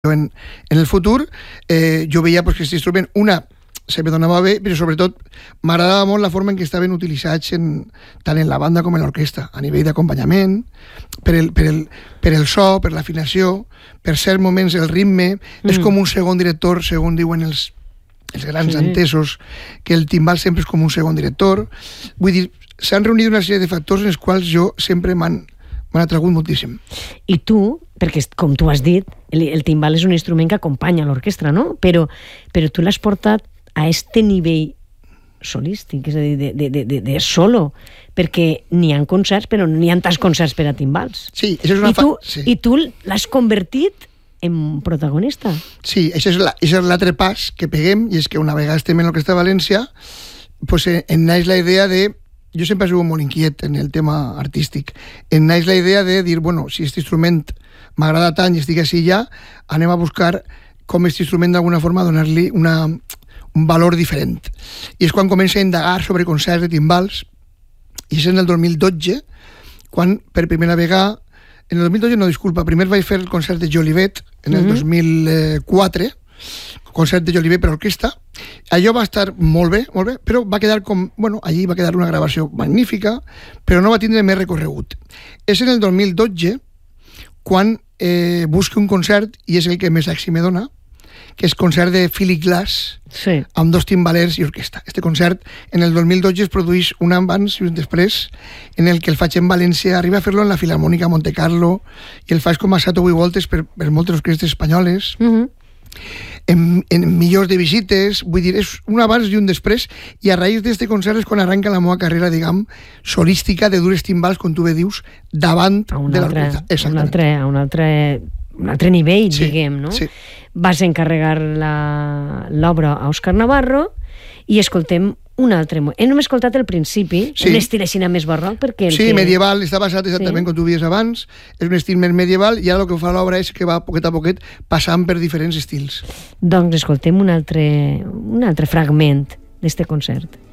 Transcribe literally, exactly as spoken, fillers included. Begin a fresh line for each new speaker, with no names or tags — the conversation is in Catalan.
En, en el futur eh, jo veia pues, que aquest instrument, una, se me donava bé, però sobretot m'agradava molt la forma en què estaven utilitzats en, tant en la banda com en l'orquestra, a nivell d'acompanyament, per el, per, el, per el so, per l'afinació, per certs moments el ritme, mm. és com un segon director, segons diuen els, els grans sí. entesos, que el timbal sempre és com un segon director. Vull dir, s'han reunit una sèrie de factors en els quals jo sempre m'han m'han atragut moltíssim.
I tu, perquè com tu has dit, el, el timbal és un instrument que acompanya l'orquestra, no? Però, però tu l'has portat a este nivell solístic, és a dir, de, de, de, de solo, perquè n'hi ha concerts, però n'hi ha tants concerts per a timbals.
Sí, això és una
I tu,
fa... sí.
I tu l'has convertit en protagonista.
Sí, això és l'altre pas que peguem, i és que una vegada estem en l'Orquestra de València, pues, en naix la idea de... Jo sempre he sigut molt inquiet en el tema artístic. En naix la idea de dir, bueno, si aquest instrument m'agrada tant i estic així ja, anem a buscar com aquest instrument d'alguna forma donar-li una, un valor diferent. I és quan comença a indagar sobre concerts de timbals, i és en el dos mil dotze, quan per primera vegada, en el dos mil dotze no, disculpa, primer vaig fer el concert de Jolivet, en el mm-hmm. dos mil quatre, concert de Jolivet per orquestra. Allò va estar molt bé, molt bé, però va quedar com, bueno, allí va quedar una gravació magnífica, però no va tindre més recorregut. És en el dos mil dotze quan eh, busco un concert, i és el que més èxit me dona, que és concert de Philip Glass, sí. amb dos timbalers i orquestra. Este concert en el dos mil dotze es produeix un abans i un després, en el que el faig en València, arriba a fer-lo en la Filarmònica Monte Carlo, i el faig com a Sato i Voltes per, per moltes orquestres espanyoles, mm-hmm. en, en millors de visites, vull dir, és un abans i un després, i a raïs d'este concert és quan arranca la meva carrera, diguem, solística de dures timbals, com tu bé dius, davant de l'orquestra.
A un altre, a un altre, un altre nivell, sí, diguem, no?
Sí.
Vas encarregar l'obra a Òscar Navarro i escoltem un altre... Hem escoltat el principi, sí. un estil així més barroc, perquè...
Sí,
que...
medieval, està basat exactament sí. com tu vies abans, és un estil més medieval, i ara el que fa l'obra és que va poquet a poquet passant per diferents estils.
Doncs escoltem un altre, un altre fragment d'este concert.